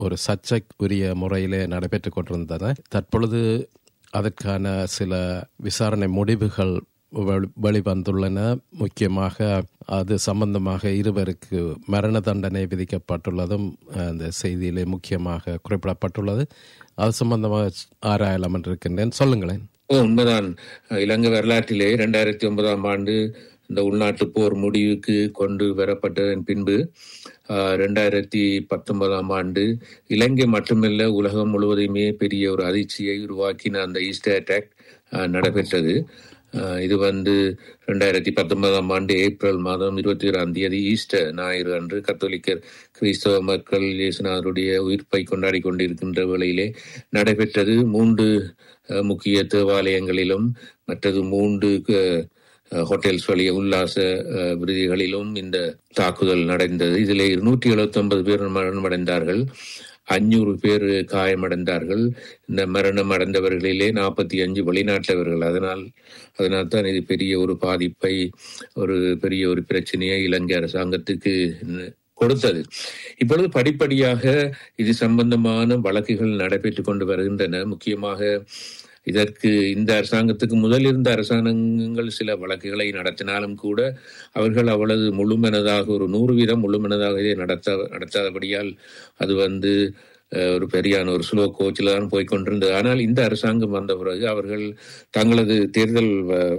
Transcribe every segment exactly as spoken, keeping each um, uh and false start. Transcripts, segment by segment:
ஒரு சர்ச்சைக்குரிய முறையிலே நடைபெற்று கொண்டிருந்தன. தற்பொழுது அதற்கான சில விசாரணை முடிவுகள் வெளிவந்துள்ளன. முக்கியமாக அது சம்பந்தமாக இருவருக்கு மரண தண்டனை விதிக்கப்பட்டுள்ளதும் அந்த செய்தியிலே முக்கியமாக குறிப்பிடப்பட்டுள்ளது. அது சம்பந்தமாக ஆராயலாம் என்று இருக்கின்றேன். சொல்லுங்களேன். உண்மைதான். இலங்கை வரலாற்றிலே இரண்டாயிரத்தி ஒன்பதாம் ஆண்டு இந்த உள்நாட்டு போர் முடிவுக்கு கொண்டு வரப்பட்டதன் பின்பு ரெண்டாயிரத்தி பத்தொன்பதாம் ஆண்டு இலங்கை மட்டுமல்ல உலகம் முழுவதுமே பெரிய ஒரு அதிர்ச்சியை உருவாக்கின அந்த ஈஸ்டர் அட்டாக் நடைபெற்றது. இது வந்து ரெண்டாயிரத்தி பத்தொன்பதாம் ஆண்டு ஏப்ரல் மாதம் இருபத்தி ஓராம் தேதி ஈஸ்டர் ஞாயிறு அன்று கத்தோலிக்கர் கிறிஸ்தவ மக்கள் இயேசுநாதருடைய உயிர்ப்பை கொண்டாடி கொண்டிருக்கின்ற வேளையிலே நடைபெற்றது. மூன்று முக்கிய தேவாலயங்களிலும் மற்றது மூன்று ஹோட்டல்ஸ் வழிய உல்லாச விடுதிகளிலும் இந்த தாக்குதல் நடந்தது. இதில் இருநூற்றி எழுபத்தி ஒன்பது பேர் மரணமடைந்தார்கள், அஞ்சூறு பேர் காயமடைந்தார்கள். இந்த மரணம் அடைந்தவர்களிலே நாற்பத்தி அஞ்சு வெளிநாட்டவர்கள். அதனால் அதனால் தான் இது பெரிய ஒரு பாதிப்பை, ஒரு பெரிய ஒரு பிரச்சனையை இலங்கை அரசாங்கத்துக்கு கொடுத்தது. இப்பொழுது படிப்படியாக இது சம்பந்தமான வழக்குகள் நடைபெற்று கொண்டு வருகின்றன. முக்கியமாக இதற்கு இந்த அரசாங்கத்துக்கு முதல் இருந்த அரசாங்கங்கள் சில வழக்குகளை நடத்தினாலும் கூட அவர்கள் அவ்வளவு முழுமனதாக ஒரு நூறு வீதம் முழுமனதாக இதை நடத்த நடத்தாதபடியால் அது வந்து ஒரு பெரியான ஒரு ஸ்லோ கோச்சில் தான் போய்கொண்டிருந்தது. ஆனால் இந்த அரசாங்கம் வந்த பிறகு அவர்கள் தங்களது தேர்தல்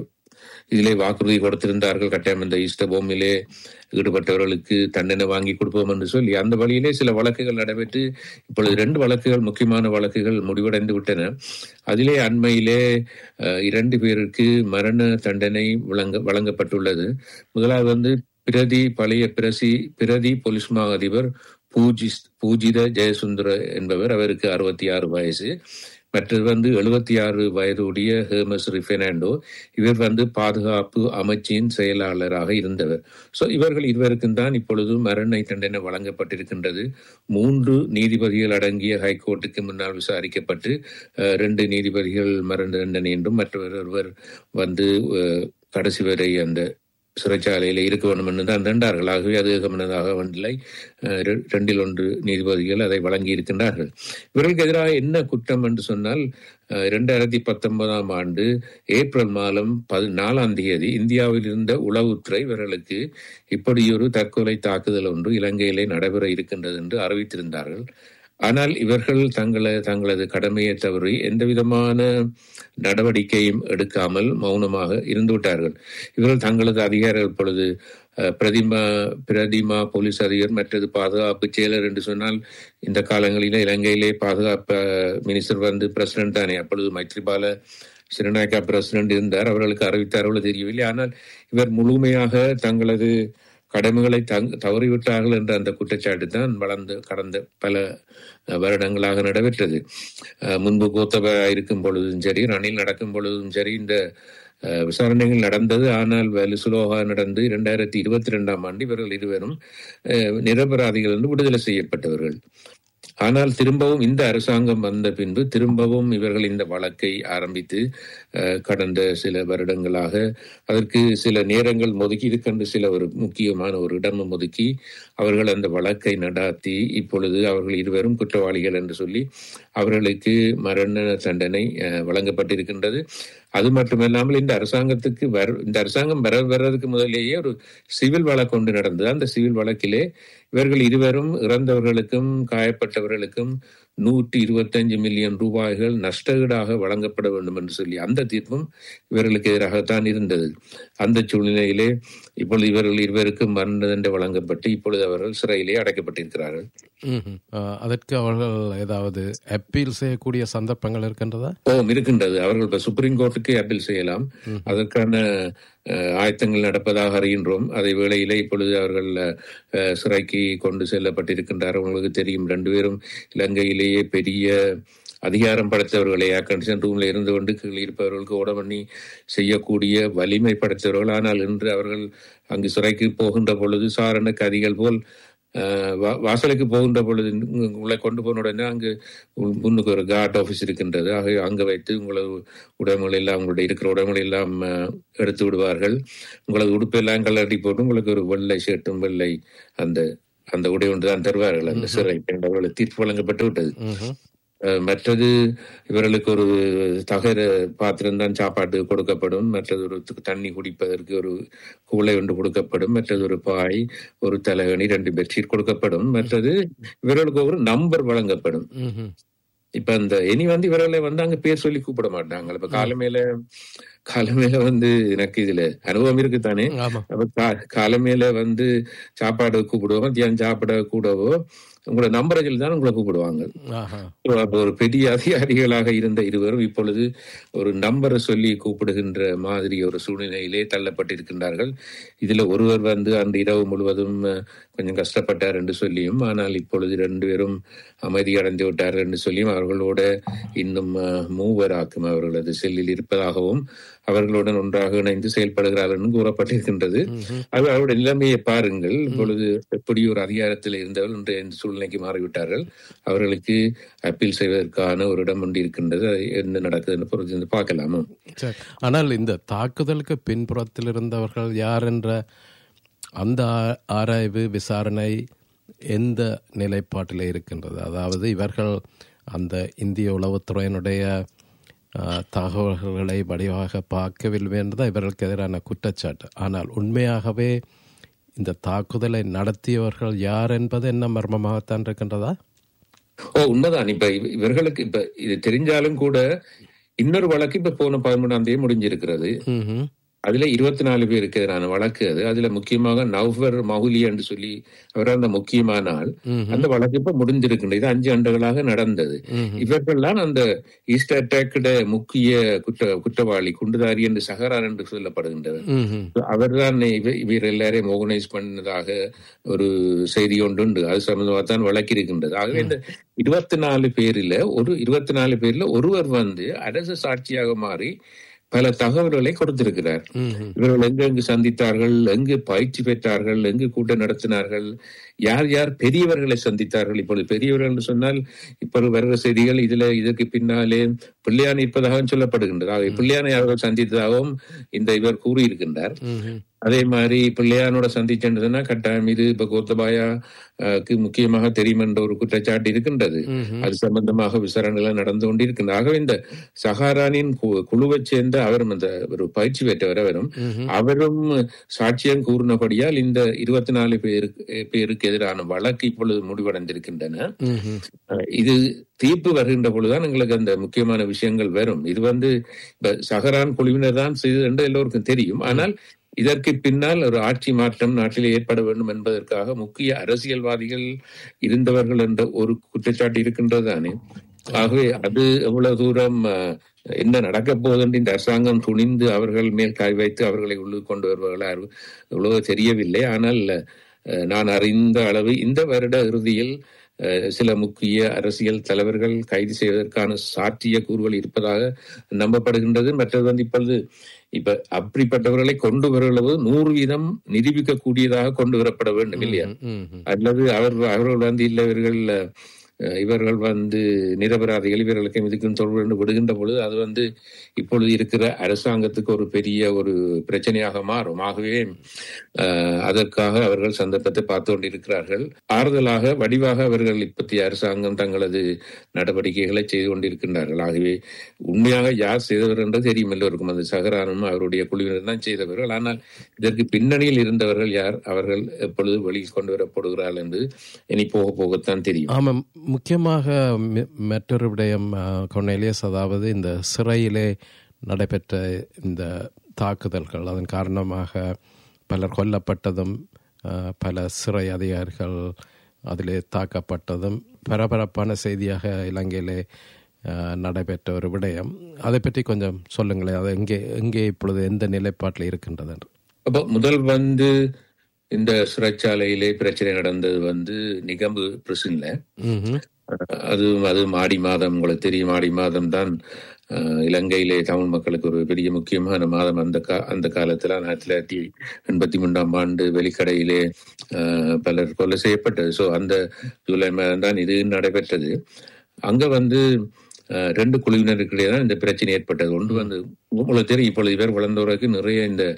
இதிலே வாக்குறுதி கொடுத்திருந்தார்கள். கட்டாயம் இந்த ஈஸ்டர் பூமியிலே ஈடுபட்டவர்களுக்கு தண்டனை வாங்கி கொடுப்போம் என்று சொல்லி அந்த வழியிலே சில வழக்குகள் நடைபெற்று இப்பொழுது இரண்டு வழக்குகள், முக்கியமான வழக்குகள் முடிவடைந்து விட்டன. அதிலே அண்மையிலே இரண்டு பேருக்கு மரண தண்டனை வழங்க வழங்கப்பட்டுள்ளது. முதலாவது வந்து பிரதி பழைய பிரசி பிரதி போலீஸ் மா அதிபர் பூஜி பூஜித ஜெயசுந்தர என்பவர். அவருக்கு அறுபத்தி ஆறு வயசு. மற்றது வந்து எழுபத்தி ஆறு வயதுடைய ஹெர்மஸ் ரிஃபெர்னாண்டோ. இவர் வந்து பாதுகாப்பு அமைச்சின் செயலாளராக இருந்தவர். ஸோ இவர்கள் இருவருக்கும் தான் இப்பொழுது மரண தண்டனை வழங்கப்பட்டிருக்கின்றது. மூன்று நீதிபதிகள் அடங்கிய ஹைகோர்ட்டுக்கு முன்னால் விசாரிக்கப்பட்டு ரெண்டு நீதிபதிகள் மரண தண்டனை என்றும் மற்றவர் ஒருவர் வந்து கடைசி வரை அந்த சிறைச்சாலையில் இருக்க வேண்டும் என்று தான் தண்டார்கள். ஆகவே அது கவனதாக ஒன்றில்லை, ரெண்டில் ஒன்று நீதிபதிகள் அதை வழங்கி இருக்கின்றார்கள். இவர்களுக்கு எதிராக என்ன குற்றம் என்று சொன்னால், இரண்டாயிரத்தி பத்தொன்பதாம் ஆண்டு ஏப்ரல் மாதம் பதினாலாம் தேதி இந்தியாவில் இருந்த உளவுத்துறை இவர்களுக்கு இப்படியொரு தற்கொலை தாக்குதல் ஒன்று இலங்கையிலே நடைபெற இருக்கின்றது என்று அறிவித்திருந்தார்கள். ஆனால் இவர்கள் தங்களை தங்களது கடமையை தவறி எந்த விதமான நடவடிக்கையும் எடுக்காமல் மௌனமாக இருந்துவிட்டார்கள். இவர்கள் தங்களது அதிகாரிகள் பொழுது பிரதிமா பிரதிமா போலீஸ் அதிகாரி மற்றது பாதுகாப்பு செயலர் என்று சொன்னால், இந்த காலங்களில இலங்கையிலே பாதுகாப்பு மினிஸ்டர் வந்து பிரசிடென்ட் தானே, அப்பொழுது மைத்ரிபால சிறிநாயக்கா பிரசிடென்ட் இருந்தார். அவர்களுக்கு அறிவித்தார்களோ தெரியவில்லை. ஆனால் இவர் முழுமையாக தங்களது கடமைகளை தவறிவிட்டார்கள் என்ற அந்த குற்றச்சாட்டு தான் வளர்ந்து கடந்த பல வருடங்களாக நடைபெற்றது. முன்பு கோத்தபா இருக்கும் பொழுதும் சரி, ரணில் நடக்கும் பொழுதும் சரி இந்த விசாரணைகள் நடந்தது. ஆனால் வெலுசுலோகா நடந்து இரண்டாயிரத்தி இருபத்தி ரெண்டாம் ஆண்டு இவர்கள் இருவரும் நிரபராதிகள் என்று விடுதலை செய்யப்பட்டவர்கள். ஆனால் திரும்பவும் இந்த அரசாங்கம் வந்த பின்பு திரும்பவும் இவர்கள் இந்த வழக்கை ஆரம்பித்து கடந்த சில வருடங்களாக அதற்கு சில நேரங்கள் ஒதுக்கி இதுக்கென்று சில ஒரு முக்கியமான ஒரு இடமும் ஒதுக்கி அவர்கள் அந்த வழக்கை நடாத்தி இப்பொழுது அவர்கள் இருவரும் குற்றவாளிகள் என்று சொல்லி அவர்களுக்கு மரண தண்டனை வழங்கப்பட்டிருக்கின்றது. அது மட்டுமல்லாமல் இந்த அரசாங்கத்துக்கு வர இந்த அரசாங்கம் வர வர்றதுக்கு முதலேயே ஒரு சிவில் வழக்கு ஒன்று நடந்தது. அந்த சிவில் வழக்கிலே இவர்கள் இருவரும் இறந்தவர்களுக்கும் காயப்பட்டவர்களுக்கும் நூற்றி இருபத்தி அஞ்சு மில்லியன் ரூபாய்கள் நஷ்டஈடாக வழங்கப்பட வேண்டும் என்று சொல்லி அந்த தீர்ப்பும் இவர்களுக்கு எதிராகத்தான் இருந்தது. அந்த சூழ்நிலையிலே இப்பொழுது இவர்கள் இருவருக்கும் மரண தண்டனை வழங்கப்பட்டு இப்பொழுது அவர்கள் சிறையிலே அடைக்கப்பட்டிருக்கிறார்கள். அதற்கு அவர்கள் ஏதாவது அப்பீல் செய்யக்கூடிய சந்தர்ப்பங்கள் இருக்கின்றதா? ஓ இருக்கின்றது. அவர்கள் இப்ப சுப்ரீம் கோர்ட்டுக்கு அப்பீல் செய்யலாம். அதற்கான ஆயத்தங்கள் நடப்பதாக அறிகின்றோம். அதே வேளையிலே இப்பொழுது அவர்கள் சிறைக்கு கொண்டு செல்லப்பட்டிருக்கின்றார்கள். உங்களுக்கு தெரியும், ரெண்டு பேரும் இலங்கையிலேயே பெரிய அதிகாரம் படைத்தவர்களை கண்டிஷன் ரூம்ல இருந்து கொண்டு கீழே இருப்பவர்களுக்கு ஓட பண்ணி செய்யக்கூடிய வலிமை படைத்தவர்கள். ஆனால் இன்று அவர்கள் அங்கு சிறைக்கு போகின்ற பொழுது சாரண கதிகள் போல் வாசலுக்கு போகின்ற பொழுது உங்களை கொண்டு போன உடனே அங்கு முன்னுக்கு ஒரு கார்ட் ஆஃபீஸ் இருக்கின்றது. ஆக அங்கே வைத்து உங்களது உடைமைகள் எல்லாம் உங்களுடைய இருக்கிற உடைமைகள் எல்லாம் எடுத்து விடுவார்கள். உங்களது உடுப்பெல்லாம் கலட்டி போட்டு உங்களுக்கு ஒரு வெள்ளை ஷர்ட்டும் வெள்ளை அந்த அந்த உடை ஒன்றுதான் தருவார்கள். அந்த சிறை அவர்களுக்கு தீர்ப்பு வழங்கப்பட்டு விட்டது. மற்றது இவர்களுக்கு ஒரு தகர பாத்திரம் தான் சாப்பாட்டு கொடுக்கப்படும். மற்றது ஒரு தண்ணி குடிப்பதற்கு ஒரு கூளை ஒன்று கொடுக்கப்படும். மற்றது ஒரு பாய், ஒரு தலைகணி, ரெண்டு பெட்ஷீட் கொடுக்கப்படும். மற்றது இவர்களுக்கு ஒரு நம்பர் வழங்கப்படும். இப்ப அந்த இனி வந்து இவர்களை வந்து அங்க பேர் சொல்லி கூப்பிட மாட்டாங்க. இப்ப காலமேல காலமேல வந்து எனக்கு இதுல அனுபவம் இருக்குத்தானே. அப்ப காலமேல வந்து சாப்பாடு கூப்பிடுவோம், மத்தியானம் சாப்பிட கூடவோ உங்களோட நம்பர்கள் தான் உங்களை கூப்பிடுவாங்க. ஒரு பெரிய அதிகாரிகளாக இருந்த இருவரும் இப்பொழுது ஒரு நம்பரை சொல்லி கூப்பிடுகின்ற மாதிரி ஒரு சூழ்நிலையிலே தள்ளப்பட்டிருக்கின்றார்கள். இதுல ஒருவர் வந்து அந்த இரவு முழுவதும் கொஞ்சம் கஷ்டப்பட்டார் என்று சொல்லியும், ஆனால் இப்பொழுது ரெண்டு பேரும் அமைதி அடைந்து விட்டார் என்று சொல்லியும் அவர்களோட இன்னும் மூவராக்கும் அவர்களது செல்லில் இருப்பதாகவும் அவர்களுடன் ஒன்றாக இணைந்து செயல்படுகிறார்கள் என்று கூறப்பட்டிருக்கின்றது. அது அவருடைய நிலைமையை பாருங்கள். இப்பொழுது எப்படி ஒரு அதிகாரத்தில் இருந்தவர்கள் இன்று இந்த சூழ்நிலைக்கு மாறிவிட்டார்கள். அவர்களுக்கு அப்பீல் செய்வதற்கான ஒரு இடம் ஒன்று இருக்கின்றது. என்ன நடக்குதுன்னு பொறுத்து பார்க்கலாமா? ஆனால் இந்த தாக்குதலுக்கு பின்புறத்தில் இருந்தவர்கள் யார் என்ற அந்த ஆராய்வு விசாரணை எந்த நிலைப்பாட்டில் இருக்கின்றது? அதாவது இவர்கள் அந்த இந்திய உளவுத்துறையினுடைய தகவல்களை வடிவாக பார்க்கவில்லை என்றுதான் இவர்களுக்கு எதிரான குற்றச்சாட்டு. ஆனால் உண்மையாகவே இந்த தாக்குதலை நடத்தியவர்கள் யார் என்பது என்ன மர்மமாகத்தான் இருக்கின்றதா? ஓ, உண்மைதான். இப்ப இவர்களுக்கு இப்ப இது தெரிஞ்சாலும் கூட இன்னொரு வழக்கு இப்ப போன பதிமூணாம் தேதி முடிஞ்சிருக்கிறது. அதுல இருபத்தி நாலு பேருக்கு எதிரான வழக்கு. அது அதுல முக்கியமாக நவ்வர் மஹுலி என்று சொல்லி அவர் அந்த முக்கியமான ஆள். அந்த வழக்கு இப்ப முடிஞ்சிருக்கின்றது. இது அஞ்சு ஆண்டுகளாக நடந்தது. இவர்கள்தான் அந்த ஈஸ்ட் அட்டாக்கோட முக்கிய குற்ற குற்றவாளி குண்டுதாரி என்று சஹரான் என்று சொல்லப்படுகின்றவர். அவர்தான் இவர் எல்லாரையும் ஆர்கனைஸ் பண்ணதாக ஒரு செய்தி ஒன்று உண்டு. அது சம்பந்தமாக தான் வழக்கு இருக்கின்றது. ஆகவே இந்த இருபத்தி நாலு பேர்ல ஒரு இருபத்தி நாலு பேர்ல ஒருவர் வந்து அரசு சாட்சியாக மாறி பல தகவல்களை கொடுத்திருக்கிறார். இவர்கள் எங்கெங்கு சந்தித்தார்கள், எங்கு பயிற்சி பெற்றார்கள், எங்கு கூட்டம் நடத்தினார்கள், யார் யார் பெரியவர்களை சந்தித்தார்கள். இப்பொழுது பெரியவர்கள் என்று சொன்னால் இப்பொழுது வருகிற செய்திகள் இதுல இதற்கு பின்னாலே பிள்ளையான் இருப்பதாக சொல்லப்படுகின்றது. ஆக பிள்ளையானை அவர்கள் சந்தித்ததாகவும் இந்த இவர் கூறியிருக்கின்றார். அதே மாதிரி பிள்ளையானோட சந்திச்சேன்னா கட்டாயம் இது இப்ப கோத்தபாயாக்கு முக்கியமாக தெரியும் என்ற ஒரு குற்றச்சாட்டு இருக்கின்றது. அது சம்பந்தமாக விசாரணைகள் நடந்து கொண்டிருக்கின்றது. ஆகவே இந்த சஹாரானின் குழுவை சேர்ந்த அவரும் அந்த ஒரு பயிற்சி பெற்றவர் அவரும் அவரும் சாட்சியம் கூறினபடியால் இந்த இருபத்தி நாலு பேருக்கு பேருக்கு எதிரான வழக்கு இப்பொழுது முடிவடைந்திருக்கின்றன. இது தீர்ப்பு வருகின்ற பொழுதுதான் எங்களுக்கு அந்த முக்கியமான விஷயங்கள் வரும். இது வந்து இப்ப சஹரான் குழுவினர் தான் செய்தது என்று எல்லோருக்கும் தெரியும். ஆனால் இதற்கு பின்னால் ஒரு ஆட்சி மாற்றம் நாட்டில் ஏற்பட வேண்டும் என்பதற்காக முக்கிய அரசியல்வாதிகள் இருந்தவர்கள் என்ற ஒரு குற்றச்சாட்டு இருக்கின்றது தானே. ஆகவே அது எவ்வளவு தூரம் என்ன நடக்க போகுது இந்த அரசாங்கம் துணிந்து அவர்கள் மேல் காய் வைத்து அவர்களை உள்ளுக்கு கொண்டு வருவார்களா எவ்வளவு தெரியவில்லை. ஆனால் நான் அறிந்த அளவு இந்த வருட இறுதியில் சில முக்கிய அரசியல் தலைவர்கள் கைது செய்வதற்கான சாத்திய கூறுகள் இருப்பதாக நம்பப்படுகின்றது. மற்றது வந்து இப்பொழுது இப்ப அப்படிப்பட்டவர்களை கொண்டு வருவது நூறு வீதம் நிரூபிக்க கூடியதாக கொண்டு வரப்பட வேண்டும் இல்லையா? அல்லது அவர் அவர்கள் வந்து இல்லை இவர்கள் இவர்கள் வந்து நிரபராதிகள் இவர்களுக்கு இதுக்கும் தொடர்பு விடுகின்ற பொழுது அது வந்து இப்பொழுது இருக்கிற அரசாங்கத்துக்கு ஒரு பெரிய ஒரு பிரச்சனையாக மாறும். ஆகவே அதற்காக அவர்கள் சந்தர்ப்பத்தை பார்த்து கொண்டிருக்கிறார்கள். ஆறுதலாக வடிவாக அவர்கள் இப்பத்திய அரசாங்கம் தங்களது நடவடிக்கைகளை செய்து கொண்டிருக்கின்றார்கள். ஆகவே உண்மையாக யார் செய்தவர் என்று தெரியும் எல்லோருக்கும். அந்த சஹரானும் அவருடைய குழுவினர் தான் செய்தவர்கள். ஆனால் இதற்கு பின்னணியில் இருந்தவர்கள் யார், அவர்கள் எப்பொழுது வெளியில் கொண்டு வரப்படுகிறார்கள் என்று இனி போக போகத்தான் தெரியும். ஆமாம். முக்கியமாக மற்றொரு விடயம் கொர்னேலியஸ், அதாவது இந்த சிறையிலே நடைபெற்ற இந்த தாக்குதல்கள் அதன் காரணமாக பலர் கொல்லப்பட்டதும் பல சிறை அதிகாரிகள் அதிலே தாக்கப்பட்டதும் பரபரப்பான செய்தியாக இலங்கையிலே நடைபெற்ற ஒரு விடயம். அதை பற்றி கொஞ்சம் சொல்லுங்களேன். அது எங்கே எங்கே இப்பொழுது எந்த நிலைப்பாட்டில் இருக்கின்றது என்று. அப்போ முதல் வந்து இந்த சிறைச்சாலையிலே பிரச்சனை நடந்தது வந்து நிகம்பு பிரிசன்ல. அது அது ஆடி மாதம், உங்களுக்கு தெரியும், ஆடி மாதம் தான் இலங்கையிலே தமிழ் மக்களுக்கு ஒரு பெரிய முக்கியமான மாதம். அந்த கா அந்த காலத்துல ஆயிரத்தி தொள்ளாயிரத்தி எண்பத்தி மூன்றாம் ஆண்டு வெளிக்கடையிலே பலர் கொலை செய்யப்பட்டது. ஸோ அந்த ஜூலை மாதம் தான் இது நடைபெற்றது. அங்க வந்து ரெண்டு குழுவினருக்கிடையே தான் இந்த பிரச்சனை ஏற்பட்டது. ஒன்று வந்து உங்களுக்கு தெரியும், இப்பொழுது இவர் வளர்ந்தவர்களுக்கு நிறைய இந்த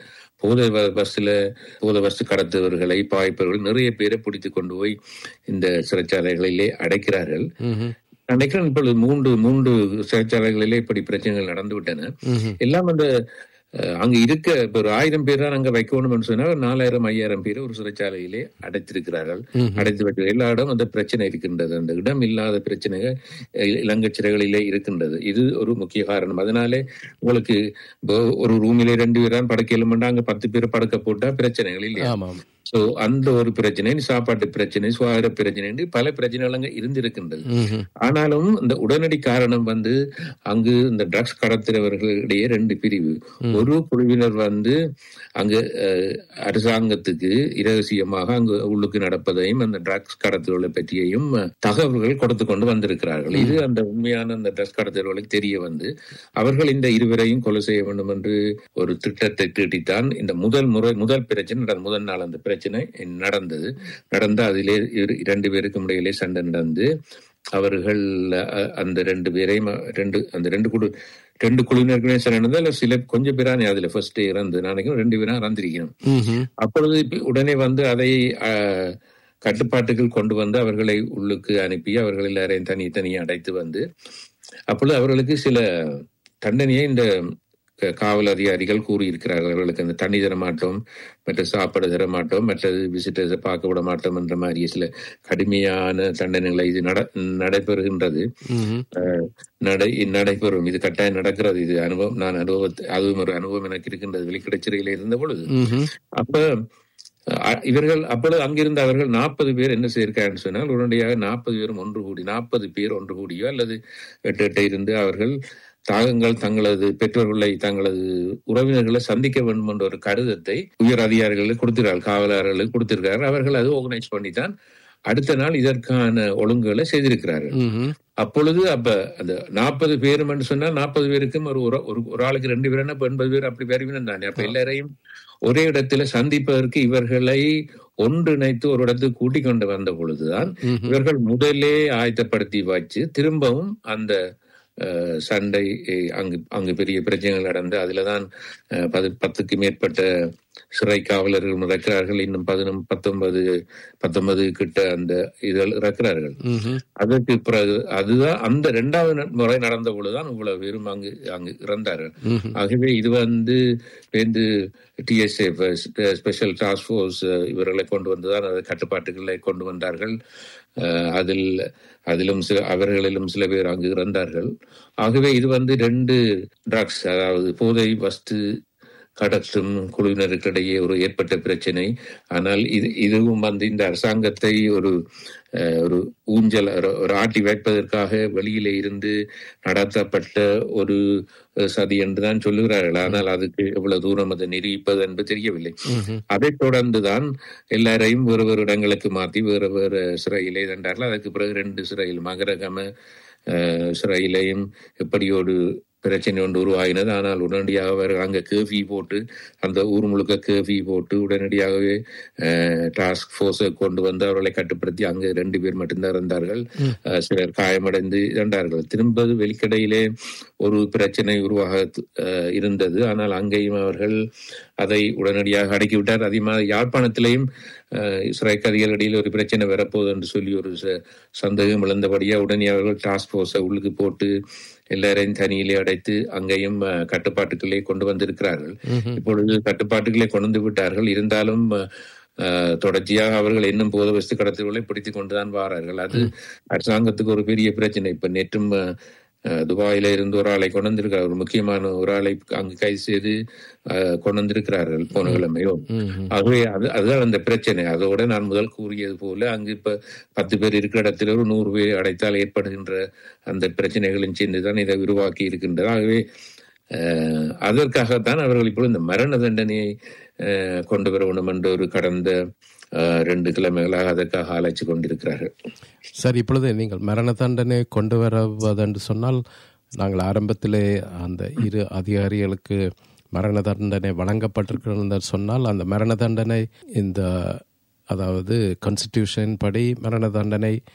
போதை பஸ்ல போதை பஸ் கடத்துவர்களை பாய்ப்பவர்கள் நிறைய பேரை பிடித்து கொண்டு போய் இந்த சிறைச்சாலைகளிலே அடைக்கிறார்கள். நினைக்கிறேன் இப்பொழுது மூன்று மூன்று சிறைச்சாலைகளிலே இப்படி பிரச்சனைகள் நடந்து விட்டன. எல்லாம் அந்த அங்க இருக்க இப்ப ஒரு ஆயிரம் பேர் தான் அங்க வைக்கணும்னு சொன்னா நாலாயிரம் ஐயாயிரம் பேர் ஒரு சிறைச்சாலையிலே அடைத்திருக்கிறார்கள். அடைத்து வைக்க எல்லா இடம் அந்த பிரச்சனை இருக்கின்றது. அந்த இடம் இல்லாத பிரச்சனைகள் இலங்கை சிறைகளிலே இருக்கின்றது. இது ஒரு முக்கிய காரணம். அதனாலே உங்களுக்கு ஒரு ரூமிலே ரெண்டு பேர் தான் படுக்க எழுமண்டா அங்க பத்து பேர் படுக்க போட்டா பிரச்சனைகள் இல்லையா? சோ அந்த ஒரு பிரச்சனை, சாப்பாட்டு பிரச்சனை, சுகாதார பிரச்சனை என்று பல பிரச்சனைகள் அங்க இருந்திருக்கின்றது. ஆனாலும் இந்த உடனடி காரணம் வந்து அங்கு இந்த ட்ரக்ஸ் கடத்துறவர்களிடையே ரெண்டு பிரிவு. ஒரு குழுவினர் வந்து அங்கு அரசாங்கத்துக்கு இரகசியமாக அங்கு உள்ளுக்கு நடப்பதையும் அந்த ட்ரக்ஸ் கடத்துவர்களை பற்றியையும் தகவல்கள் கொடுத்து கொண்டு வந்திருக்கிறார்கள். இது அந்த உண்மையான அந்த ட்ரக்ஸ் கடத்துவர்களுக்கு தெரிய வந்து அவர்கள் இந்த இருவரையும் கொலை செய்ய வேண்டும் என்று ஒரு திட்டத்தை தீட்டித்தான் இந்த முதல் முறை முதல் பிரச்சனை முதல் நாள் அந்த பிரச்சனை நடந்தது. நடந்து அதிலே இரண்டு பேருக்கும் இடையிலே சண்டை நடந்து அவர்கள் அந்த ரெண்டு பேரையும் ரெண்டு அந்த ரெண்டு குழு ரெண்டு குழுவினருக்குமே சண்டை நடந்தது. அல்ல சில கொஞ்சம் பேரானே அதுல ஃபர்ஸ்ட் இறந்து நினைக்கணும் ரெண்டு பேரும் இறந்திருக்கணும். அப்பொழுது உடனே வந்து அதை கட்டுப்பாட்டுகள் கொண்டு வந்து அவர்களை உள்ளுக்கு அனுப்பி அவர்கள் எல்லாரையும் தனி தனியே அடைத்து வந்து அப்பொழுது அவர்களுக்கு சில தண்டனையை இந்த காவல் அதிகாரிகள் கூறியிருக்கிறார்கள். அவர்களுக்கு அந்த தண்ணி தர மாட்டோம், மற்ற சாப்பாடு தர மாட்டோம், மற்றது விசிட்டர்ஸை பார்க்க விட மாட்டோம் என்ற மாதிரி சில கடுமையான தண்டனைகளை இது நட நடைபெறுகின்றது நடை நடைபெறும் இது கட்டாயம் நடக்கிறது. இது அனுபவம் நான் அனுபவத்தை அதுவும் ஒரு அனுபவம் எனக்கு இருக்கின்றது வெளிக்கிடச்சிறையில் இருந்த பொழுது. அப்ப இவர்கள் அப்பொழுது அங்கிருந்து அவர்கள் நாற்பது பேர் என்ன செய்யிருக்காருன்னு சொன்னால் உடனடியாக நாற்பது பேரும் ஒன்று கூடி நாற்பது பேர் ஒன்று கூடியோ அல்லது எட்டு எட்டை இருந்து அவர்கள் தாகங்கள் தங்களது பெற்றோர்களை தங்களது உறவினர்களை சந்திக்க வேண்டும் என்ற ஒரு கடிதத்தை உயர் அதிகாரிகளுக்கு கொடுத்திருக்கார்கள், காவலர்களுக்கு கொடுத்திருக்காரு. அவர்கள் அது ஆர்கனைஸ் பண்ணித்தான் அடுத்த நாள் இதற்கான ஒழுங்குகளை செய்திருக்கிறார்கள். அப்பொழுது அப்ப அந்த நாற்பது பேரும் என்று சொன்னா நாற்பது பேருக்கும் ஒரு ஒரு ஆளுக்கு ரெண்டு பேர் எண்பது பேர் அப்படி பெருவினம் தானே. அப்ப எல்லாரையும் ஒரே இடத்துல சந்திப்பதற்கு இவர்களை ஒன்றிணைத்து ஒரு இடத்துக்கு கூட்டிக் கொண்டு வந்த பொழுதுதான் இவர்கள் முதலே ஆயத்தப்படுத்தி வச்சு திரும்பவும் அந்த சண்டை அங்கு அங்கு பெரிய பிரச்சனைகள் நடந்து அதுலதான் பது பத்துக்கு மேற்பட்ட சிறை காவலர்கள் இறக்கிறார்கள். இன்னும் பதினொன்று பத்தொன்பது பத்தொன்பது கிட்ட அந்த இதில் இறக்கிறார்கள். அதற்கு பிறகு அதுதான் அந்த இரண்டாவது முறை நடந்த பொழுதுதான் இவ்வளவு பேரும் அங்கு அங்கு இறந்தார்கள். ஆகவே இது வந்து வந்து டிஎஸ்ஏ ஸ்பெஷல் டாஸ்க் போர்ஸ் இவர்களை கொண்டு வந்துதான் அதை கட்டுப்பாட்டுகளை கொண்டு வந்தார்கள். அதில் அதிலும் சில அவர்களிலும் சில பேர் அங்கு இறந்தார்கள். ஆகவே இது வந்து ரெண்டு ட்ரக்ஸ் அதாவது போதை வஸ்து கடத்தும் குழுவினருக்கிடையே ஒரு ஏற்பட்ட பிரச்சனை. ஆனால் இது இதுவும் வந்து இந்த அரசாங்கத்தை ஒரு ஒரு ஊஞ்சல் ஒரு ஆட்டி வைப்பதற்காக வெளியில இருந்து நடத்தப்பட்ட ஒரு சதி என்றுதான் சொல்லுகிறார்கள். ஆனால் அதுக்கு எவ்வளவு தூரம் அதை நிரூபிப்பது என்று தெரியவில்லை. அதை தொடர்ந்துதான் எல்லாரையும் வேறு வேறு இடங்களுக்கு மாற்றி வேறு வேறு சிறையிலே தண்டார்கள். அதற்கு பிறகு ரெண்டு சிறையில் மகரகம சிறையிலையும் எப்படி ஒரு பிரச்சனை ஒன்று உருவாகினது. ஆனால் உடனடியாக அவர்கள் அங்கே கேஃபி போட்டு அந்த ஊர் முழுக்க கேஃபி போட்டு உடனடியாகவே டாஸ்க் போர்ஸை கொண்டு வந்து அவர்களை கட்டுப்படுத்தி அங்கு ரெண்டு பேர் மட்டும்தான் இறந்தார்கள். சிலர் காயமடைந்து இறந்தார்கள். திரும்ப வெளிக்கடையிலே ஒரு பிரச்சனை உருவாக இருந்தது. ஆனால் அங்கேயும் அவர்கள் அதை உடனடியாக அடக்கிவிட்டார். அதிகமாக யாழ்ப்பாணத்திலேயும் சிறை கைதிகளிடையில் ஒரு பிரச்சனை வரப்போகுது என்று சொல்லி ஒரு சந்தேகம் இழந்தபடியா உடனே அவர்கள் டாஸ்க் போர்ஸை உள்ளுக்கு போட்டு எல்லாரையும் தனியிலே அடைத்து அங்கேயும் கட்டுப்பாட்டுக்களே கொண்டு வந்திருக்கிறார்கள். இப்பொழுது கட்டுப்பாட்டுக்களை கொண்டு விட்டார்கள். இருந்தாலும் தொடர்ச்சியாக அவர்கள் இன்னும் போத வஸ்து கடத்தல்களை பிடித்துக் கொண்டுதான் வாரார்கள். அது அரசாங்கத்துக்கு ஒரு பெரிய பிரச்சனை. இப்ப நேற்றும் துபாயில இருந்து ஒரு ஆளை கொண்டு வந்திருக்கிறார். ஒரு முக்கியமான ஒரு ஆளை அங்கு கைது செய்து கொண்டு வந்திருக்கிறார்கள் போன கிழமையோ. ஆகவே அது அதுதான் அந்த பிரச்சனை. அதோட நான் முதல் கூறியது போல அங்கு இப்ப பத்து பேர் இருக்கிற இடத்துல ஒரு நூறு பேர் அடைத்தால் ஏற்படுகின்ற அந்த பிரச்சனைகளும் சேர்ந்துதான் இதை உருவாக்கி இருக்கின்றது. ஆகவே அஹ் அதற்காகத்தான் அவர்கள் இப்பொழுது இந்த மரண தண்டனையை கொண்டு வர வேண்டும் என்ற ஒரு கடந்த ரெண்டு கிழமைகளாக அதற்காக ஆராய்ச்சி கொண்டிருக்கிறார்கள். சரி, இப்பொழுது நீங்கள் மரண தண்டனை கொண்டு வருவதென்று சொன்னால் நாங்கள் ஆரம்பத்திலே அந்த இரு அதிகாரிகளுக்கு மரண தண்டனை வழங்கப்பட்டிருக்கிறது சொன்னால் அந்த மரண தண்டனை இந்த அதாவது கான்ஸ்டிடியூஷன் படி மரண தண்டனை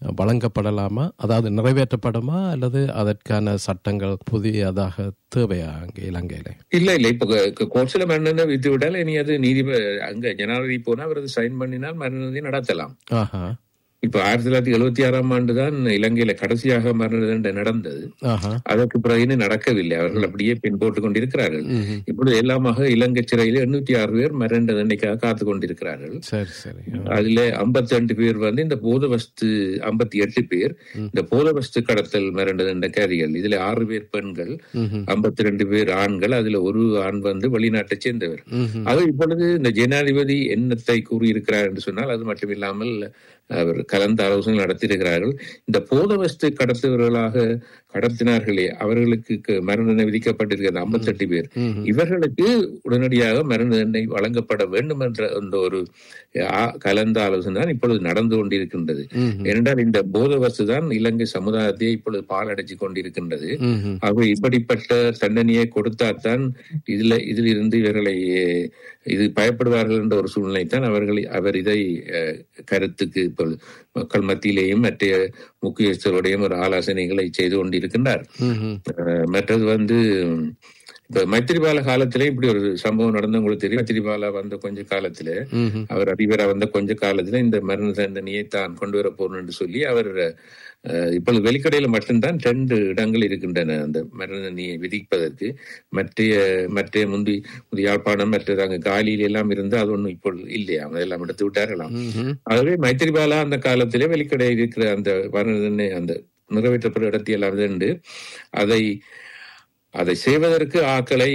வழங்கப்படலாமா, அதாவது நிறைவேற்றப்படுமா, அல்லது அதற்கான சட்டங்கள் புதியதாக தேவையா அங்கே இலங்கையில? இல்ல இல்ல இப்ப கோர்ட்ஸ்ல மரண வித்து விட்டால் இனி அது நீதி அங்க ஜனாதிபதி போனா அவர் சைன் பண்ணினால் மரணத்தை நடத்தலாம். ஆஹா. இப்ப ஆயிரத்தி தொள்ளாயிரத்தி எழுபத்தி ஆறாம் ஆண்டு தான் இலங்கையில கடைசியாக மரண தண்டனை நடந்தது. அதற்கு பிறகு நடக்கவில்லை. அவர்கள் அப்படியே பின் போட்டுக் கொண்டிருக்கிறார்கள். இப்பொழுது எல்லாமாக இலங்கை சிறையில் எண்ணூத்தி ஆறு பேர் மரண தண்டனைக்காக காத்துக் கொண்டிருக்கிறார்கள். அதுல ஐம்பத்தி ரெண்டு பேர் வந்து இந்த போதவஸ்து, ஐம்பத்தி எட்டு பேர் இந்த போதவஸ்து கடத்தல் மரண தண்டனை கைதிகள். இதுல ஆறு பேர் பெண்கள், ஐம்பத்தி ரெண்டு பேர் ஆண்கள். அதுல ஒரு ஆண் வந்து வெளிநாட்டை சேர்ந்தவர். அது இப்பொழுது இந்த ஜனாதிபதி என்னத்தை கூறியிருக்கிறார் என்று சொன்னால், அது மட்டும் இல்லாமல் அவர் கலந்து ஆலோசனை நடத்தியிருக்கிறார்கள். இந்த போதவஸ்து கடத்துவர்களாக கடத்தினார்களே, அவர்களுக்கு மரண தண்டனை விதிக்கப்பட்டிருக்கிறது ஐம்பத்தி எட்டு பேர். இவர்களுக்கு உடனடியாக மரண தண்டனை வழங்கப்பட வேண்டும் என்ற அந்த ஒரு கலந்த ஆலோசனை தான் இப்பொழுது நடந்து கொண்டிருக்கின்றது. ஏனென்றால் இந்த போதவஸ்து தான் இலங்கை சமுதாயத்தை இப்பொழுது பாலடைச்சு கொண்டிருக்கின்றது. அவர் இப்படிப்பட்ட தண்டனையை கொடுத்தால்தான் இதுல இதில் இருந்து இவர்களை இது பயப்படுவார்கள் என்ற ஒரு சூழ்நிலை தான் அவர்கள் அவர் இதை கருத்துக்கு இப்பொழுது மக்கள் மத்தியிலேயும் மற்ற முக்கியஸ்தருடையும் ஒரு ஆலோசனைகளை செய்து கொண்டிருக்கின்றார். மற்றது வந்து இப்ப மைத்திரிபால காலத்திலே இப்படி ஒரு சம்பவம் நடந்து உங்களுக்கு தெரியும். மைத்திரிபால வந்த கொஞ்ச காலத்துல, அவர் அதிபரா வந்த கொஞ்ச காலத்துல இந்த மரண தண்டனையை தான் கொண்டு வர போறோம் என்று சொல்லி அவர் இப்பொழுது வெளிக்கடையில மட்டும்தான் ரெண்டு இடங்கள் இருக்கின்றன அந்த மரண தண்டனையை விதிப்பதற்கு. மற்ற மற்ற முந்தி யாழ்ப்பாணம் மற்றது அங்க காலியில எல்லாம் இருந்து அது ஒண்ணும் இப்பொழுது இல்லையா, அதெல்லாம் எடுத்து விட்டார்களாம். ஆகவே மைத்திரிபாலா அந்த காலத்திலே வெளிக்கடை இருக்கிற அந்த மரண தண்டனை அந்த நிறைவேற்றப்பட்ட இடத்தை எல்லாம் இருந்து அதை அதை செய்வதற்கு ஆக்களை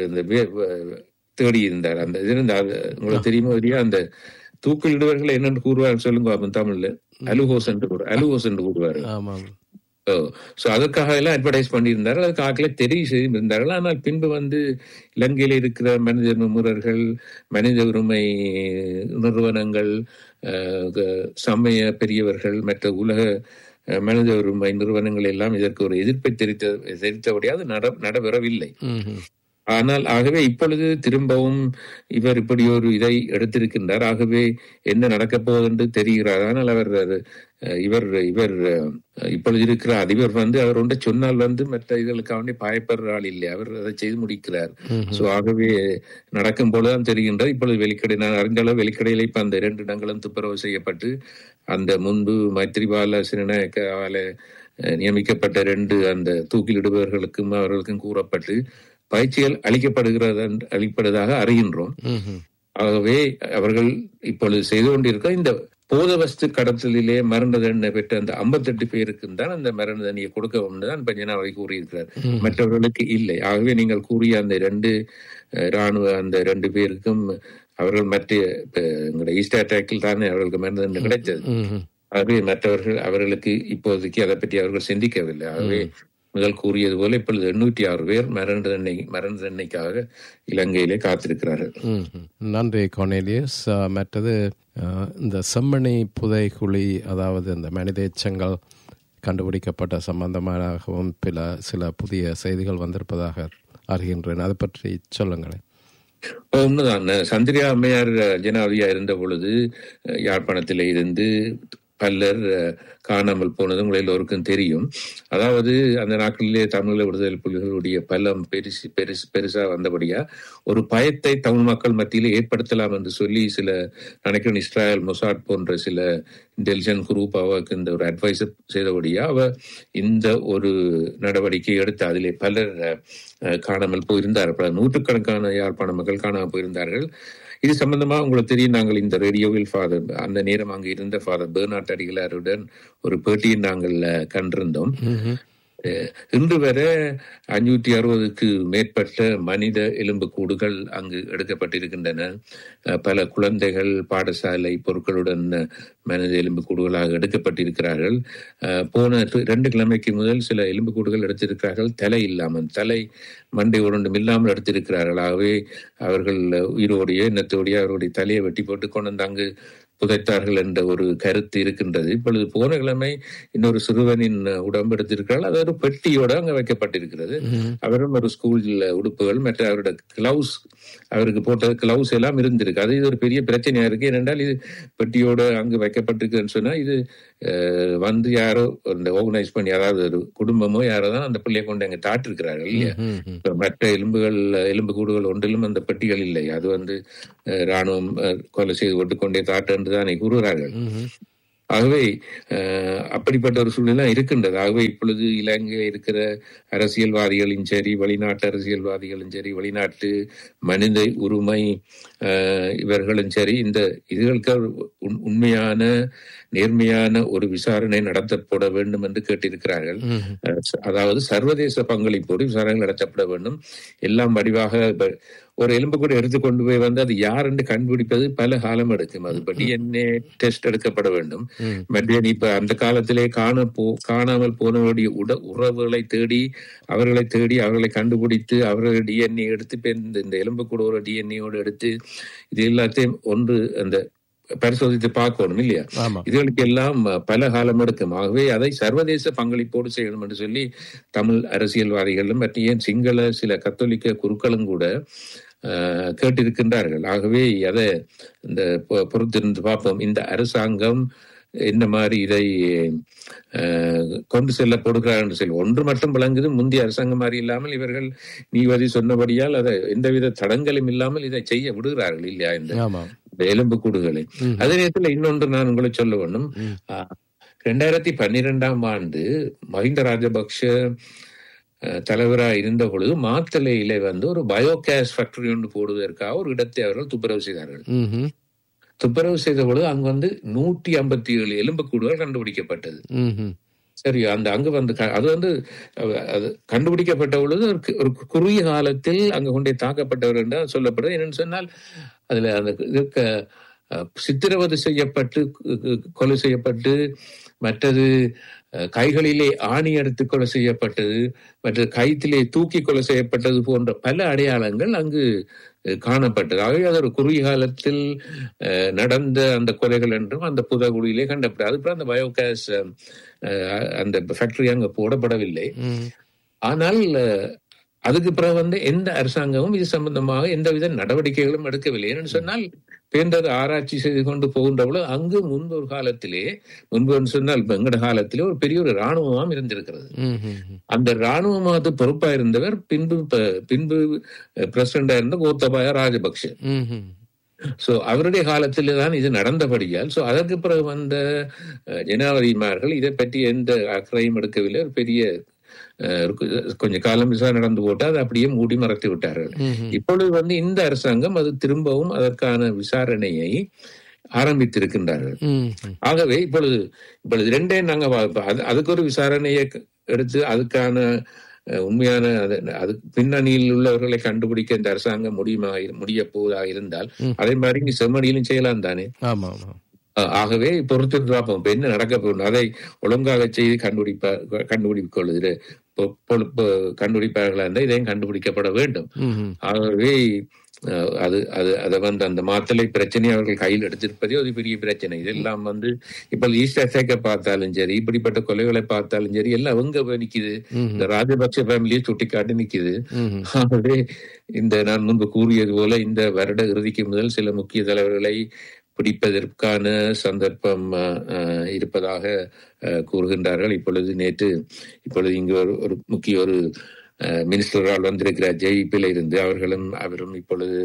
தேடி இருந்தார். அந்த இது உங்களுக்கு தெரியுமோ இல்லையா, அந்த தூக்கிலிடுவர்கள் என்னென்னு கூறுவார் சொல்லுங்க தமிழ்ல, அலுஹோஸ் என்று அலுஹோஸ் என்று கூறுவாரு. சோ அதற்காக எல்லாம் அட்வர்டைஸ் பண்ணியிருந்தார்கள். அதுக்கு ஆக்களை தெரிவு செய்திருந்தார்கள். ஆனால் பின்பு வந்து இலங்கையில இருக்கிற மனித முறர்கள், மனித உரிமை நிறுவனங்கள், சமய பெரியவர்கள், மற்ற உலக மனித உரிமை நிறுவனங்கள் எல்லாம் இதற்கு ஒரு எதிர்ப்பை தெரிவித்த தெரிவித்தபடியாது நடைபெறவில்லை. ஆனால் ஆகவே இப்பொழுது திரும்பவும் இவர் இப்படி ஒரு இதை எடுத்திருக்கின்றார். ஆகவே என்ன நடக்கப் போவது என்று தெரிகிறார். ஆனால் அவர் இவர் இவர் இப்பொழுது இருக்கிற அதிபர் வந்து அவர் ஒன்றை சொன்னால் வந்து மற்ற இதற்காக பயப்படுற ஆள் இல்லை, அவர் அதை செய்து முடிக்கிறார். சோ ஆகவே நடக்கும் போலதான் தெரிகின்றது. இப்பொழுது வெளிக்கடை நான் அறிந்த அளவு வெளிக்கடையில இப்ப அந்த இரண்டு இடங்களும் துப்புரவு செய்யப்பட்டு அந்த முன்பு மைத்திரிபால சிறிநாயக்கால நியமிக்கப்பட்ட ரெண்டு அந்த தூக்கிலிடுபவர்களுக்கும் அவர்களுக்கும் கூறப்பட்டு பயிற்சிகள் அளிக்கப்படுகிறது அளிப்படுவதாக அறிகின்றோம். ஆகவே அவர்கள் இப்பொழுது செய்து கொண்டிருக்க இந்த போதவஸ்து கடத்தலிலே மரண தண்டனை பெற்ற அந்த ஐம்பத்தி எட்டு பேருக்கு தான் அந்த மரண தண்டனையை கொடுக்க வேண்டும் தான் பஞ்சனாவை கூறியிருக்கிறார். மற்றவர்களுக்கு இல்லை. ஆகவே நீங்கள் கூறிய அந்த இரண்டு இராணுவ அந்த ரெண்டு பேருக்கும் அவர்கள் மற்ற எங்களுடைய ஈஸ்ட் அட்டாக்கில் தானே அவர்களுக்கு மரண தண்டனை கிடைத்தது. ஆகவே மற்றவர்கள் அவர்களுக்கு இப்போதைக்கு அதை பற்றி அவர்கள் சிந்திக்கவில்லை. ஆகவே முதல் கூறியது போல இப்பொழுது எண்ணூற்றி ஆறு பேர் மரண தண்டனை மரண தண்டனைக்காக இலங்கையிலே காத்திருக்கிறார்கள். நன்றி கார்னேலியஸ். மற்றது இந்த செம்மணி புதைகுழி, அதாவது இந்த மனித எச்சங்கள் கண்டுபிடிக்கப்பட்ட சம்பந்தமாகவும் பில சில புதிய செய்திகள் வந்திருப்பதாக அறிகின்றேன். அதை பற்றி சொல்லுங்களேன். உண்மைதான். சந்திரியா அம்மையார் ஜனாதிபதியா இருந்த பொழுது யாழ்ப்பாணத்தில இருந்து பலர் காணாமல் போனது உங்களை எல்லோருக்கும் தெரியும். அதாவது அந்த நாட்களிலே தமிழக விடுதலை புலிகளுடைய பலம் பெருசு பெருசு பெருசா வந்தபடியா ஒரு பயத்தை தமிழ் மக்கள் மத்தியிலே ஏற்படுத்தலாம் என்று சொல்லி சில நினைக்கிறேன் இஸ்ராயல் மொசாட் போன்ற சில இன்டெலிஜென்ஸ் குரூப் அவருக்கு இந்த ஒரு அட்வைஸ் செய்தபடியா அவ இந்த ஒரு நடவடிக்கை எடுத்து அதிலே பலர் காணாமல் போயிருந்தார்கள். நூற்றுக்கணக்கான யாழ்ப்பாண மக்கள் காணாமல் போயிருந்தார்கள். இது சம்பந்தமா உங்களுக்கு தெரியும், நாங்கள் இந்த ரேடியோவில் ஃபாதர் அந்த நேரம் அங்கு இருந்த ஃபாதர் பெர்னாட் அடிகளாருடன் ஒரு பேட்டியை நாங்கள் கண்டிருந்தோம். இன்று வரை அஞ்சூற்றி அறுபதுக்கு மேற்பட்ட மனித எலும்பு கூடுகள் அங்கு எடுக்கப்பட்டிருக்கின்றன. பல குழந்தைகள் பாடசாலை பொருட்களுடன் மனித எலும்பு கூடுகளாக எடுக்கப்பட்டிருக்கிறார்கள். போன ரெண்டு கிழமைக்கு முதல் சில எலும்பு கூடுகள் எடுத்திருக்கிறார்கள், தலை இல்லாமல், தலை மண்டை உருண்டும் இல்லாமல் எடுத்திருக்கிறார்கள். ஆகவே அவர்கள் உயிரோடைய எண்ணத்தோடைய அவருடைய தலையை வெட்டி போட்டு கொண்டு வந்து அங்கு புதைத்தார்கள் என்ற ஒரு கருத்து இருக்கின்றது. இப்பொழுது போன கிழமை இன்னொரு சிறுவனின் உடம்பு எடுத்திருக்கிறார்கள். அது ஒரு பெட்டியோட அங்க வைக்கப்பட்டிருக்கிறது. அவரும் ஒரு ஸ்கூல்ல உடுப்புகள் மற்ற அவரோட கிளவுஸ், அவருக்கு போட்ட கிளவுஸ் எல்லாம் இருந்திருக்கு. அது இது ஒரு பெரிய பிரச்சனையா இருக்கு. ஏனென்றால் இது பெட்டியோட அங்கு வைக்கப்பட்டிருக்குன்னு சொன்னா இது வந்து யாரோ இந்த ஆர்கனைஸ் பண்ணி அதாவது ஒரு குடும்பமோ யாரோ தான் அந்த பிள்ளையை கொண்டு அங்கே தாட்டிருக்கிறார்கள் இல்லையா. மற்ற எலும்புகள் எலும்பு கூடுகள் ஒன்றிலும் அந்த பெட்டிகள் இல்லை. அது வந்து ராணுவம் கொலை செய்து கொண்டு கொண்டே தாட்டு என்று தான் கூறுகிறார்கள். ஆகவே அப்படிப்பட்ட ஒரு சூழ்நிலை இருக்கின்றது. ஆகவே இப்பொழுது இலங்கை இருக்கிற அரசியல்வாதிகளும் சரி, வெளிநாட்டு அரசியல்வாதிகளும் சரி, வெளிநாட்டு மனித உரிமை இவர்களும் சரி, இந்த இதுகளுக்கு உண்மையான நேர்மையான ஒரு விசாரணை நடத்தப்பட வேண்டும் என்று கேட்டிருக்கிறார்கள். அதாவது சர்வதேச பங்களிப்போடு விசாரணைகள் நடத்தப்பட வேண்டும். எல்லாம் வடிவாக ஒரு எலும்பு கூட எடுத்து கொண்டு போய் வந்து அது யார் என்று கண்டுபிடிப்பது பல காலம் எடுக்கும். அது டிஎன்ஏ டெஸ்ட் எடுக்கப்பட வேண்டும். மற்ற இப்ப அந்த காலத்திலே காண போ காணாமல் போனவருடைய உட உறவுகளை தேடி அவர்களை தேடி அவர்களை கண்டுபிடித்து அவர்களுடைய டிஎன்ஏ எடுத்து இந்த எலும்பு கூட ஒரு டிஎன்ஏயோடு எடுத்து இது எல்லாத்தையும் ஒன்று அந்த பரிசோதித்து பார்க்கணும் இல்லையா. இதுகளுக்கு எல்லாம் பல காலம் எடுக்கும். ஆகவே அதை சர்வதேச பங்களிப்போடு செய்யணும் என்று சொல்லி தமிழ் அரசியல்வாதிகளும் மற்றும் சிங்கள சில கத்தோலிக்க குருக்களும் கூட கேட்டிருக்கின்றார்கள். ஆகவே அதை இந்த பொறுத்திருந்து பார்ப்போம். இந்த அரசாங்கம் என்ன மாதிரி இதை கொண்டு செல்லப்படுகிறார் என்று சொல்லி ஒன்று மட்டும் விளங்குது. முந்தைய அரசாங்கம் மாதிரி இல்லாமல் இவர்கள் நீதிபதி சொன்னபடியால் அதை எந்தவித தடங்களும் இல்லாமல் இதை செய்ய விடுகிறார்கள் இல்லையா இந்த எலும்பு கூடுகளை. அதே நேரத்தில் இன்னொன்று நான் உங்களை சொல்ல வேண்டும். இரண்டாயிரத்தி பன்னிரெண்டாம் ஆண்டு மஹிந்த ராஜபக்ஷ தலைவராக இருந்த பொழுது மாத்தளையில வந்து ஒரு பயோகேஸ் ஃபேக்டரி ஒன்று போடுவதற்காக ஒரு இடத்தை அவர்கள் துப்புரவு செய்தார்கள். துப்புரவு செய்த பொழுது அங்கு வந்து நூற்றி ஐம்பத்தி ஏழு எலும்புக்கூடுகள் கண்டுபிடிக்கப்பட்டது. சரி, அந்த அங்கு வந்து அது வந்து அது கண்டுபிடிக்கப்பட்ட பொழுது ஒரு குறுகிய காலத்தில் அங்கு கொண்டே தாக்கப்பட்டவர் என்று சொல்லப்படுது. என்னன்னு சொன்னால் அதுல அந்த சித்திரவதை செய்யப்பட்டு கொலை செய்யப்பட்டு மற்றது கைகளிலே ஆணி எடுத்து கொலை செய்யப்பட்டது மற்ற கைத்திலே தூக்கி கொலை செய்யப்பட்டது போன்ற பல அடையாளங்கள் அங்கு காணப்பட்டது. ஆகவே அது ஒரு குறுகிய காலத்தில் நடந்த அந்த கொலைகள் என்றும் அந்த புதகுடியிலே கண்டப்பட்டது. அதுக்கப்புறம் அந்த பயோகேஸ் அந்த ஃபேக்டரி அங்க போடப்படவில்லை. ஆனால் அதுக்கு பிறகு வந்து எந்த அரசாங்கமும் இது சம்பந்தமாக எந்தவித நடவடிக்கைகளும் எடுக்கவில்லை. என்று சொன்னால் பேர்ந்தது ஆராய்ச்சி செய்து கொண்டு போகின்ற பொழுது அங்கு முன்பு ஒரு காலத்திலே முன்பு சொன்னால் வெங்கட காலத்திலே ஒரு பெரிய ஒரு இராணுவமாம் இருந்திருக்கிறது. அந்த இராணுவமாவது பொறுப்பா இருந்தவர் பின்பு பின்பு பிரசிடண்டா இருந்த கோத்தபாய ராஜபக்ஷ. சோ அவருடைய காலத்திலே தான் இது நடந்தபடியால் சோ அதற்கு பிறகு வந்த ஜனாதிபதிமார்கள் இதை பற்றி எந்த அக்கறையும் எடுக்கவில்லை. ஒரு பெரிய கொஞ்ச காலம் விசாரணை நடந்து போட்டு அதை அப்படியே மூடி மறைத்து விட்டார்கள். இப்பொழுது வந்து இந்த அரசாங்கம் அது திரும்பவும் அதற்கான விசாரணையை ஆரம்பித்திருக்கின்றார்கள். ஆகவே இப்பொழுது இப்பொழுது ரெண்டே நாங்க அதுக்கு ஒரு விசாரணையை எடுத்து அதுக்கான உண்மையான அது பின்னணியில் உள்ளவர்களை கண்டுபிடிக்க இந்த அரசாங்கம் முடியுமா முடிய போவதாக இருந்தால் அதே மாதிரி செம்மடியிலும் செய்யலாம் தானே. ஆகவே பொறுத்து பார்ப்போம் இப்ப என்ன நடக்க போகணும். அதை ஒழுங்காக செய்து கண்டுபிடிப்ப கண்டுபிடிக்கொள்ளுது கண்டுபிடிப்பார்களா இருந்தால் இதையும் கண்டுபிடிக்கப்பட வேண்டும். ஆகவே அது அது அதை வந்து அந்த மாத்தளை பிரச்சனையை அவர்கள் கையில் எடுத்திருப்பதே ஒரு பெரிய பிரச்சனை. இதெல்லாம் வந்து இப்ப ஈஸ்ட் அஃப்ரிக்கா பார்த்தாலும் சரி இப்படிப்பட்ட கொலைகளை பார்த்தாலும் சரி எல்லாம் எங்க நிக்குது, இந்த ராஜபக்ச ஃபேமிலியை சுட்டிக்காட்டி நிக்குது. ஆகவே இந்த நான் முன்பு கூறியது போல இந்த வருட இறுதிக்கு முதல் சில முக்கிய தலைவர்களை பிடிப்பதற்கான சந்தர்ப்பம் இருப்பதாக கூறுகின்றார்கள். இப்பொழுது நேற்று இப்பொழுது இங்கு ஒரு ஒரு முக்கிய ஒரு மினிஸ்டரால் வந்திருக்கிறார் ஜேவிபியில இருந்து. அவர்களும் அவரும் இப்பொழுது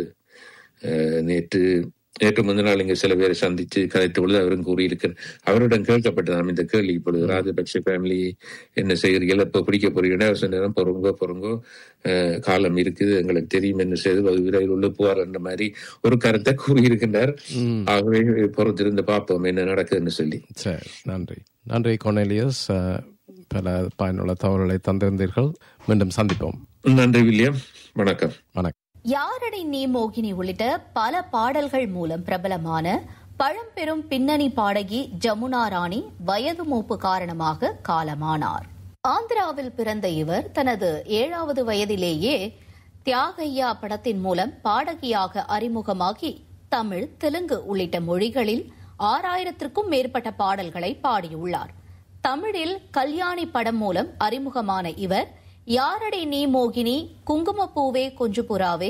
நேற்று நேற்று முந்தின நாள் இங்க சில பேரை சந்தித்து கதைத்த பொழுது அவரும் கூறியிருக்கிறார். அவரிடம் கேட்கப்பட்டதாம் இந்த கேள்வி. இப்பொழுது ராஜபக்ஷ ஃபேமிலி என்ன செய்கிறீர்கள், எப்ப பிடிக்க போறீங்கன்னா நேரம் பொறுங்கோ பொறுங்கோ காலம் இருக்குது, எங்களுக்கு தெரியும் என்ன செய்து விரைவில் உள்ள போவார் என்ற மாதிரி ஒரு கருத்தை கூறியிருக்கின்றார். ஆகவே பொறுத்திருந்து பார்ப்போம் என்ன நடக்குதுன்னு சொல்லி. சரி, நன்றி நன்றி கொர்னேலியஸ். பல பயனுள்ள தகவல்களை தந்திருந்தீர்கள். மீண்டும் சந்திப்போம். நன்றி வில்லியம். வணக்கம். வணக்கம். யாரடை நீ மோகினி உள்ளிட்ட பல பாடல்கள் மூலம் பிரபலமான பழம்பெரும் பின்னணி பாடகி ஜமுனா ராணி வயது மூப்பு காரணமாக காலமானார். ஆந்திராவில் பிறந்த இவர் தனது ஏழாவது வயதிலேயே தியாகையா படத்தின் மூலம் பாடகியாக அறிமுகமாகி தமிழ், தெலுங்கு உள்ளிட்ட மொழிகளில் ஆறாயிரத்திற்கும் மேற்பட்ட பாடல்களை பாடியுள்ளார். தமிழில் கல்யாணி படம் மூலம் அறிமுகமான இவர் யாரடை நீ மோகினி, குங்குமப்பூவே கொஞ்சுபுறாவே,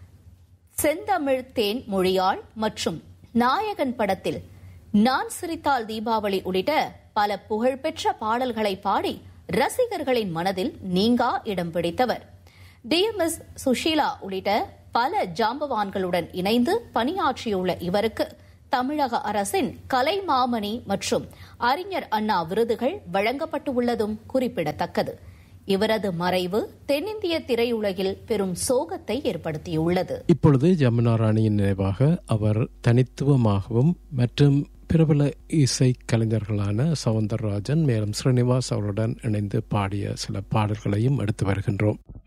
செந்தமிழ் தேன் மொழியாள் மற்றும் நாயகன் படத்தில் நான் சிரித்தால் தீபாவளி உள்ளிட்ட பல புகழ்பெற்ற பாடல்களை பாடி ரசிகர்களின் மனதில் நீங்கா இடம் பிடித்தவர். டி எம் எஸ் சுஷீலா உள்ளிட்ட பல ஜாம்பவான்களுடன் இணைந்து பணியாற்றியுள்ள இவருக்கு தமிழக அரசின் கலைமாமணி மற்றும் அறிஞர் அண்ணா விருதுகள் வழங்கப்பட்டுள்ளதும் குறிப்பிடத்தக்கது. இவரது மறைவு தென்னிந்திய திரையுலகில் பெரும் சோகத்தை ஏற்படுத்தியுள்ளது. இப்பொழுது ஜமுனா ராணியின் நினைவாக அவர் தனித்துவமாகவும் மற்றும் பிரபல இசை கலைஞர்களான சவுந்தரராஜன் மேலும் ஸ்ரீனிவாஸ் அவருடன் இணைந்து பாடிய சில பாடல்களையும் எடுத்து வருகின்றோம்.